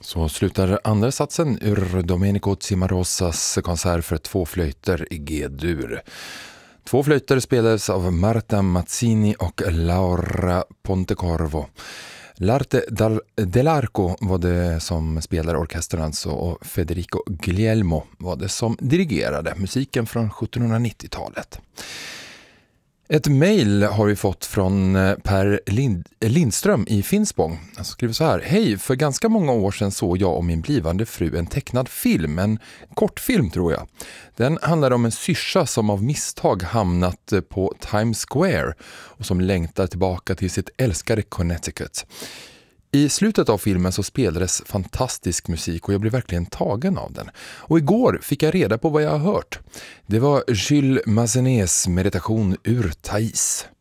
Så slutar andra satsen ur Domenico Cimarosas konsert för 2 flöjter i G-dur. 2 flöjter spelades av Marta Mazzini och Laura Pontecorvo. L'Arte dell'Arco var det som spelade orkestern alltså, och Federico Guglielmo var det som dirigerade musiken från 1790-talet. Ett mejl har vi fått från Per Lindström i Finspång. Han skriver så här: Hej, för ganska många år sedan såg jag och min blivande fru en tecknad film, en kortfilm tror jag. Den handlar om en syrsa som av misstag hamnat på Times Square och som längtar tillbaka till sitt älskade Connecticut. I slutet av filmen så spelades fantastisk musik och jag blev verkligen tagen av den. Och igår fick jag reda på vad jag har hört. Det var Jules Massenets meditation ur Thais.